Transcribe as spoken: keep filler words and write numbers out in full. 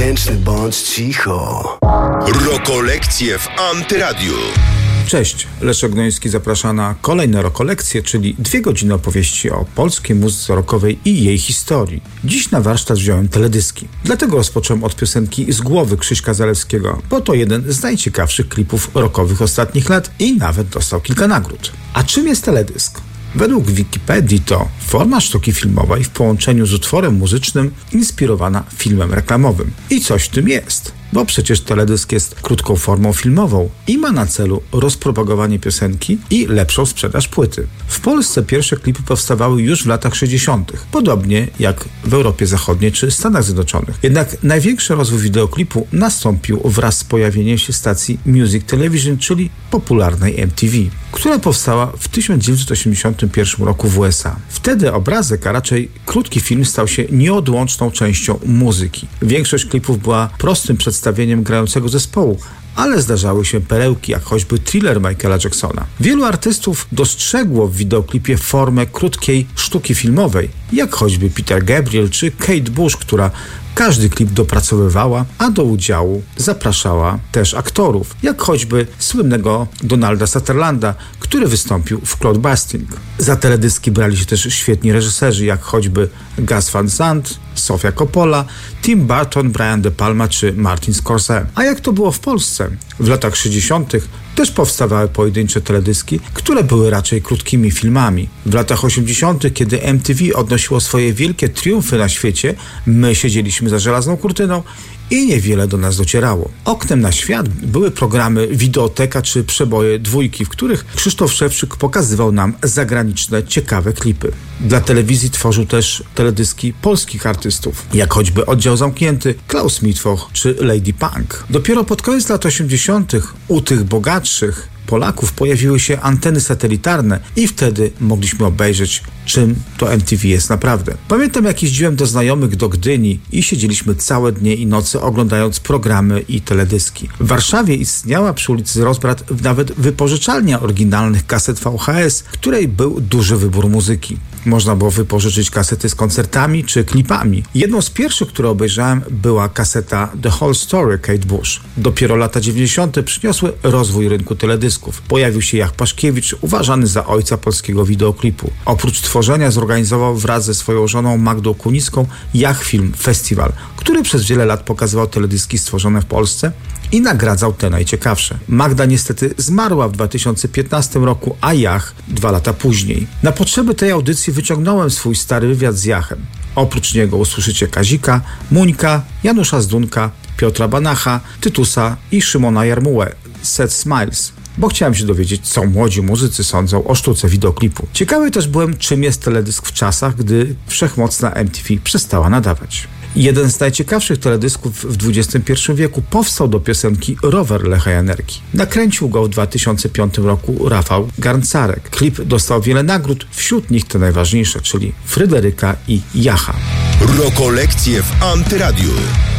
Wdzięczny bądź cicho. Rokolekcje w Antyradiu. Cześć, Leszek Gnoński zaprasza na kolejne Rokolekcje, czyli dwie godziny opowieści o polskiej muzyce rockowej i jej historii. Dziś na warsztat wziąłem teledyski. Dlatego rozpocząłem od piosenki Z głowy Krzyśka Zalewskiego, bo to jeden z najciekawszych klipów rockowych ostatnich lat i nawet dostał kilka nagród. A czym jest teledysk? Według Wikipedii to forma sztuki filmowej w połączeniu z utworem muzycznym inspirowana filmem reklamowym. I coś w tym jest, bo przecież teledysk jest krótką formą filmową i ma na celu rozpropagowanie piosenki i lepszą sprzedaż płyty. W Polsce pierwsze klipy powstawały już w latach sześćdziesiątych, podobnie jak w Europie Zachodniej czy Stanach Zjednoczonych. Jednak największy rozwój wideoklipu nastąpił wraz z pojawieniem się stacji Music Television, czyli popularnej M T V, która powstała w tysiąc dziewięćset osiemdziesiątym pierwszym roku w U S A. Wtedy obrazek, a raczej krótki film stał się nieodłączną częścią muzyki. Większość klipów była prostym przedstawieniem grającego zespołu, ale zdarzały się perełki, jak choćby Thriller Michaela Jacksona. Wielu artystów dostrzegło w wideoklipie formę krótkiej sztuki filmowej, jak choćby Peter Gabriel czy Kate Bush, która każdy klip dopracowywała, a do udziału zapraszała też aktorów, jak choćby słynnego Donalda Sutherlanda, który wystąpił w Cloudbusting. Za teledyski brali się też świetni reżyserzy, jak choćby Gus Van Sant, Sofia Coppola, Tim Burton, Brian De Palma czy Martin Scorsese. A jak to było w Polsce? W latach sześćdziesiątych też powstawały pojedyncze teledyski, które były raczej krótkimi filmami. W latach osiemdziesiątych, kiedy M T V odnosiło swoje wielkie triumfy na świecie, my siedzieliśmy za żelazną kurtyną i niewiele do nas docierało. Oknem na świat były programy Wideoteka czy Przeboje dwójki, w których Krzysztof Szewczyk pokazywał nam zagraniczne, ciekawe klipy. Dla telewizji tworzył też teledyski polskich artystów, jak choćby Oddział Zamknięty, Klaus Mitwoch czy Lady Punk. Dopiero pod koniec lat osiemdziesiątych u tych bogatszych Polaków pojawiły się anteny satelitarne i wtedy mogliśmy obejrzeć, czym to M T V jest naprawdę. Pamiętam, jak jeździłem do znajomych do Gdyni i siedzieliśmy całe dnie i noce oglądając programy i teledyski. W Warszawie istniała przy ulicy Rozbrat nawet wypożyczalnia oryginalnych kaset V H S, w której był duży wybór muzyki. Można było wypożyczyć kasety z koncertami czy klipami. Jedną z pierwszych, które obejrzałem, była kaseta The Whole Story Kate Bush. Dopiero lata dziewięćdziesiąte przyniosły rozwój rynku teledysków. Pojawił się Jach Paszkiewicz, uważany za ojca polskiego wideoklipu. Oprócz tworzenia zorganizował wraz ze swoją żoną Magdą Kunicką Jach Film Festival, który przez wiele lat pokazywał teledyski stworzone w Polsce i nagradzał te najciekawsze. Magda niestety zmarła w dwa tysiące piętnastym roku, a Jach dwa lata później. Na potrzeby tej audycji wyciągnąłem swój stary wywiad z Jachem. Oprócz niego usłyszycie Kazika, Muńka, Janusza Zdunka, Piotra Banacha, Tytusa i Szymona Jarmułę, Set Smiles, bo chciałem się dowiedzieć, co młodzi muzycy sądzą o sztuce wideoklipu. Ciekawy też byłem, czym jest teledysk w czasach, gdy wszechmocna M T V przestała nadawać. Jeden z najciekawszych teledysków w dwudziestym pierwszym wieku powstał do piosenki Rower Lecha Janerki. Nakręcił go w dwa tysiące piątym roku Rafał Garncarek. Klip dostał wiele nagród, wśród nich te najważniejsze, czyli Fryderyka i Jacha. Rokolekcje w Antyradiu.